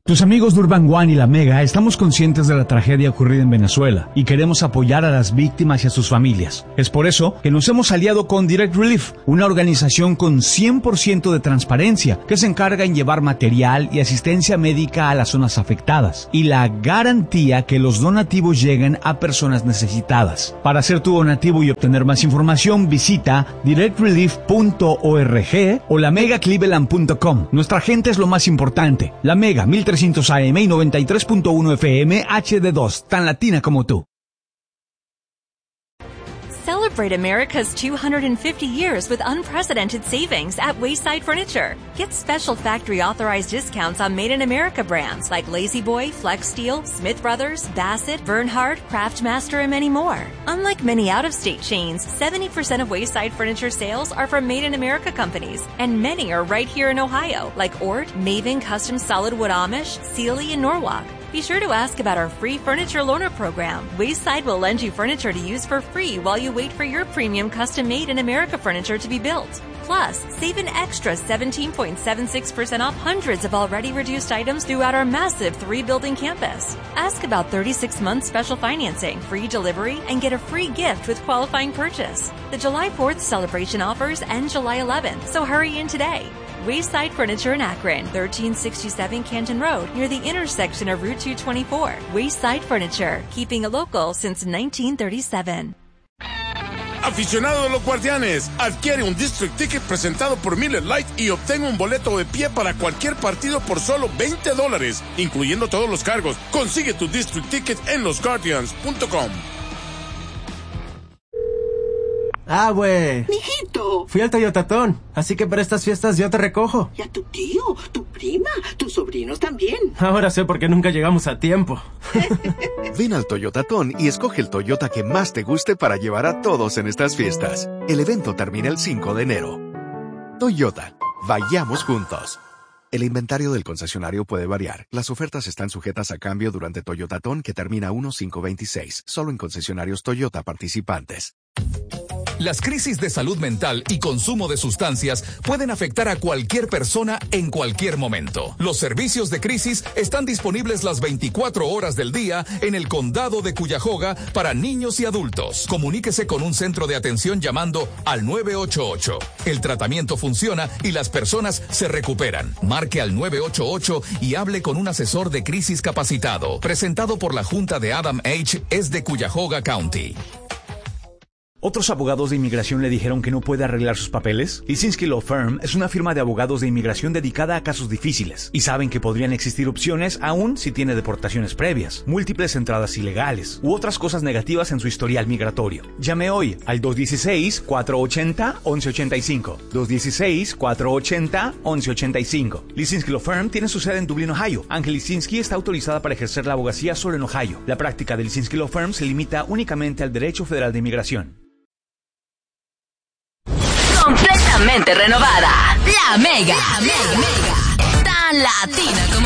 Tus amigos de Urban One y La Mega estamos conscientes de la tragedia ocurrida en Venezuela y queremos apoyar a las víctimas y a sus familias. Es por eso que nos hemos aliado con Direct Relief, una organización con 100% de transparencia que se encarga en llevar material y asistencia médica a las zonas afectadas y la garantía que los donativos lleguen a personas necesitadas. Para hacer tu donativo y obtener más información, visita directrelief.org o lamegacleveland.com. Nuestra gente es lo más importante. La Mega 1300 AM y 93.1 FM HD2, tan latina como tú. Celebrate America's 250 years with unprecedented savings at Wayside Furniture. Get special factory-authorized discounts on Made in America brands like La-Z-Boy, Flex Steel, Smith Brothers, Bassett, Bernhard, Craftmaster, and many more. Unlike many out-of-state chains, 70% of Wayside Furniture sales are from Made in America companies, and many are right here in Ohio, like Ort, Maven Custom Solid Wood Amish, Sealy, and Norwalk. Be sure to ask about our free furniture loaner program. Wayside will lend you furniture to use for free while you wait for your premium custom-made in America furniture to be built. Plus, save an extra 17.76% off hundreds of already reduced items throughout our massive 3-building campus. Ask about 36-month special financing, free delivery, and get a free gift with qualifying purchase. The July 4th celebration offers end July 11th, so hurry in today. Wayside Furniture in Akron, 1367 Canton Road, near the intersection of Route 224. Wayside Furniture, keeping it local since 1937. Aficionado de los Guardianes, adquiere un District Ticket presentado por Miller Lite y obtenga un boleto de pie para cualquier partido por solo $20, incluyendo todos los cargos. Consigue tu District Ticket en losguardians.com. Ah, güey. Mijito. Fui al Toyotatón, así que para estas fiestas yo te recojo. Y a tu tío, tu prima, tus sobrinos también. Ahora sé por qué nunca llegamos a tiempo. Ven al Toyotatón y escoge el Toyota que más te guste para llevar a todos en estas fiestas. El evento termina el 5 de enero. Toyota, vayamos juntos. El inventario del concesionario puede variar. Las ofertas están sujetas a cambio durante Toyotatón, que termina 1/5/26, solo en concesionarios Toyota participantes. Las crisis de salud mental y consumo de sustancias pueden afectar a cualquier persona en cualquier momento. Los servicios de crisis están disponibles las 24 horas del día en el condado de Cuyahoga para niños y adultos. Comuníquese con un centro de atención llamando al 988. El tratamiento funciona y las personas se recuperan. Marque al 988 y hable con un asesor de crisis capacitado. Presentado por la Junta de Adam H. es de Cuyahoga County. ¿Otros abogados de inmigración le dijeron que no puede arreglar sus papeles? Lisinski Law Firm es una firma de abogados de inmigración dedicada a casos difíciles y saben que podrían existir opciones aún si tiene deportaciones previas, múltiples entradas ilegales u otras cosas negativas en su historial migratorio. Llame hoy al 216-480-1185. 216-480-1185. Lisinski Law Firm tiene su sede en Dublín, Ohio. Ángel Lisinski está autorizada para ejercer la abogacía solo en Ohio. La práctica de Lisinski Law Firm se limita únicamente al derecho federal de inmigración. Completamente renovada. La Mega. Tan latina como